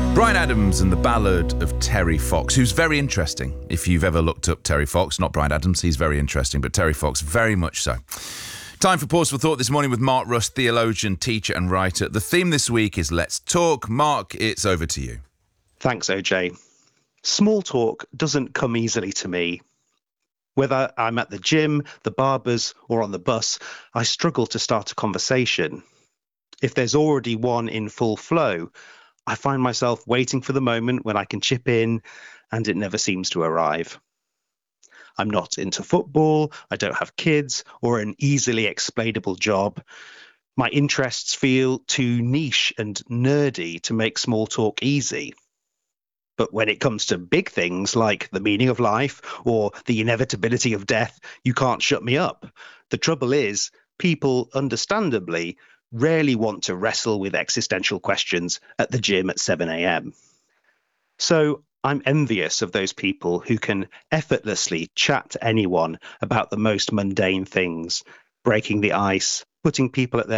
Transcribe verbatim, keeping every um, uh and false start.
Bryan Adams and the Ballad of Terry Fox, who's very interesting. If you've ever looked up Terry Fox, not Bryan Adams, he's very interesting, but Terry Fox, very much so. Time for Pause for Thought this morning with Mark Russ, theologian, teacher and writer. The theme this week is Let's Talk. Mark, it's over to you. Thanks, O J. Small talk doesn't come easily to me. Whether I'm at the gym, the barbers, or on the bus, I struggle to start a conversation. If there's already one in full flow, I find myself waiting for the moment when I can chip in, and it never seems to arrive. I'm not into football, I don't have kids, or an easily explainable job. My interests feel too niche and nerdy to make small talk easy. But when it comes to big things like the meaning of life or the inevitability of death, you can't shut me up. The trouble is, people, understandably, rarely want to wrestle with existential questions at the gym at seven a.m. So I'm envious of those people who can effortlessly chat to anyone about the most mundane things, breaking the ice, putting people at their